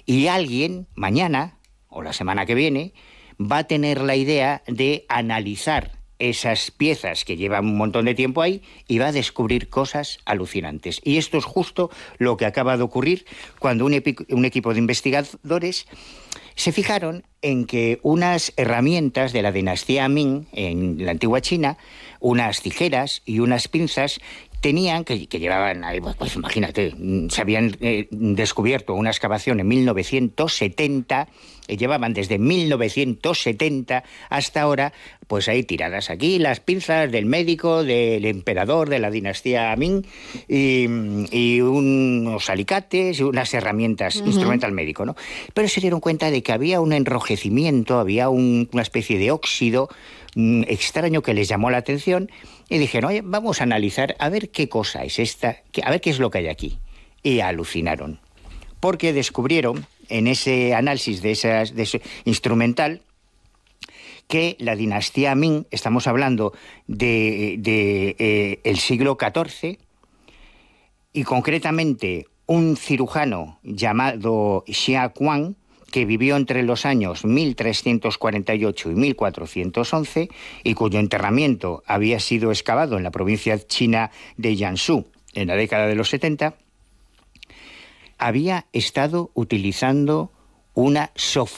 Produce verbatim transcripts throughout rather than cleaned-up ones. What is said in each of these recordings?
Y alguien, mañana o la semana que viene, va a tener la idea de analizar esas piezas que llevan un montón de tiempo ahí y va a descubrir cosas alucinantes. Y esto es justo lo que acaba de ocurrir cuando un, epi- un equipo de investigadores se fijaron en que unas herramientas de la dinastía Ming en la antigua China, unas tijeras y unas pinzas, tenían, que, que llevaban, pues imagínate, se habían eh, descubierto una excavación en mil novecientos setenta, y llevaban desde mil novecientos setenta hasta ahora, pues ahí tiradas aquí, las pinzas del médico, del emperador de la dinastía Ming, y, y unos alicates y unas herramientas, uh-huh. instrumental médico, ¿no? Pero se dieron cuenta de que había un enrojecimiento, había un, una especie de óxido mm, extraño que les llamó la atención, y dijeron, oye, vamos a analizar a ver qué cosa es esta, a ver qué es lo que hay aquí. Y alucinaron, porque descubrieron en ese análisis de, esas, de ese instrumental que la dinastía Ming, estamos hablando de, de eh, el siglo catorce, y concretamente un cirujano llamado Xia Kuang, que vivió entre los años mil trescientos cuarenta y ocho y mil cuatrocientos once, y cuyo enterramiento había sido excavado en la provincia china de Jiangsu en la década de los setenta, había estado utilizando una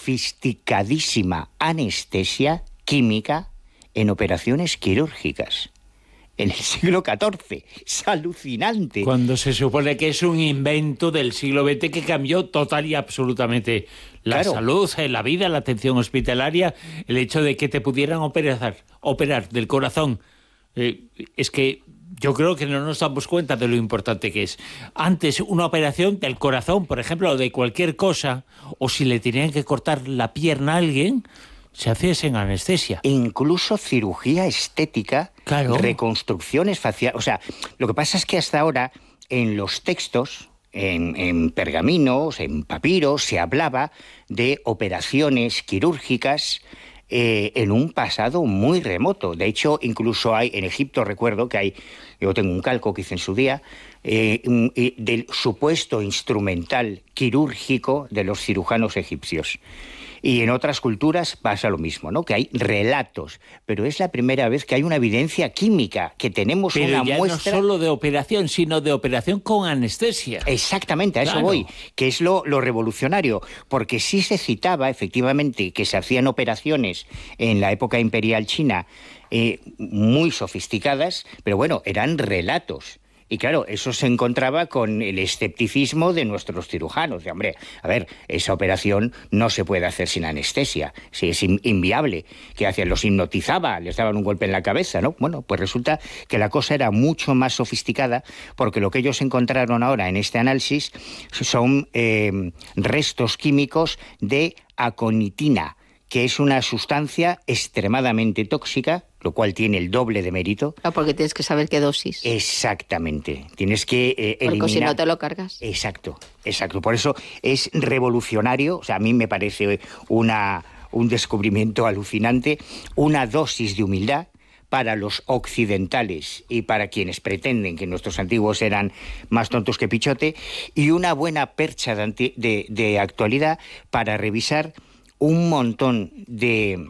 sofisticadísima anestesia química en operaciones quirúrgicas en el siglo catorce. Es alucinante. Cuando se supone que es un invento del siglo veinte que cambió total y absolutamente la claro. salud, la vida, la atención hospitalaria, el hecho de que te pudieran operar, operar del corazón. Eh, es que yo creo que no nos damos cuenta de lo importante que es. Antes, una operación del corazón, por ejemplo, o de cualquier cosa, o si le tenían que cortar la pierna a alguien, se hacía sin anestesia. Incluso cirugía estética, claro. reconstrucciones faciales. O sea, lo que pasa es que hasta ahora, en los textos, en, en pergaminos, en papiros, se hablaba de operaciones quirúrgicas eh, en un pasado muy remoto. De hecho, incluso hay, en Egipto recuerdo que hay, yo tengo un calco que hice en su día, eh, del supuesto instrumental quirúrgico de los cirujanos egipcios. Y en otras culturas pasa lo mismo, ¿no? Que hay relatos, pero es la primera vez que hay una evidencia química, que tenemos pero una ya muestra... no solo de operación, sino de operación con anestesia. Exactamente, a eso claro. voy, que es lo, lo revolucionario, porque sí se citaba, efectivamente, que se hacían operaciones en la época imperial china eh, muy sofisticadas, pero bueno, eran relatos. Y claro, eso se encontraba con el escepticismo de nuestros cirujanos. De, hombre, a ver, esa operación no se puede hacer sin anestesia. Sí, es inviable. ¿Qué hacían? Los hipnotizaba, les daban un golpe en la cabeza, ¿no? Bueno, pues resulta que la cosa era mucho más sofisticada, porque lo que ellos encontraron ahora en este análisis son eh, restos químicos de aconitina, que es una sustancia extremadamente tóxica, lo cual tiene el doble de mérito. Ah, porque tienes que saber qué dosis. Exactamente. Tienes que eh, eliminar... Porque si no te lo cargas. Exacto, exacto. Por eso es revolucionario, o sea, a mí me parece una, un descubrimiento alucinante, una dosis de humildad para los occidentales y para quienes pretenden que nuestros antiguos eran más tontos que pichote, y una buena percha de, anti- de, de actualidad para revisar un montón de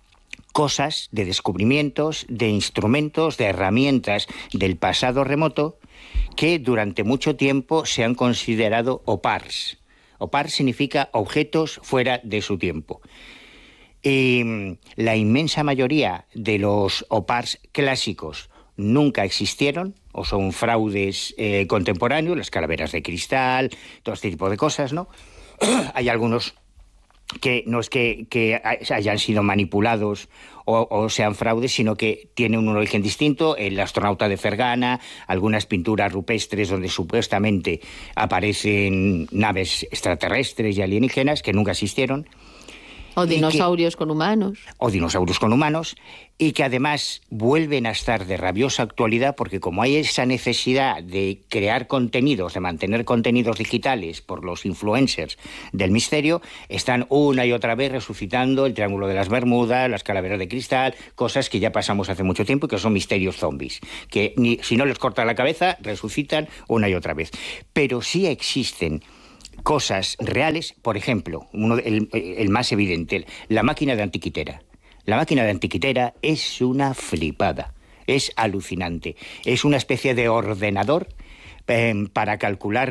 cosas, de descubrimientos, de instrumentos, de herramientas del pasado remoto que durante mucho tiempo se han considerado opars. Opar significa objetos fuera de su tiempo. Y la inmensa mayoría de los opars clásicos nunca existieron o son fraudes eh, contemporáneos, las calaveras de cristal, todo este tipo de cosas, ¿no? Hay algunos que no es que, que hayan sido manipulados o, o sean fraudes, sino que tienen un origen distinto. El astronauta de Fergana, algunas pinturas rupestres donde supuestamente aparecen naves extraterrestres y alienígenas que nunca existieron. O dinosaurios que, con humanos. O dinosaurios con humanos, y que además vuelven a estar de rabiosa actualidad, porque como hay esa necesidad de crear contenidos, de mantener contenidos digitales por los influencers del misterio, están una y otra vez resucitando el Triángulo de las Bermudas, las calaveras de cristal, cosas que ya pasamos hace mucho tiempo y que son misterios zombies, que ni, si no les corta la cabeza, resucitan una y otra vez. Pero sí existen cosas reales. Por ejemplo, uno, el, el más evidente, la máquina de antiquitera. La máquina de antiquitera es una flipada, es alucinante. Es una especie de ordenador eh, para calcular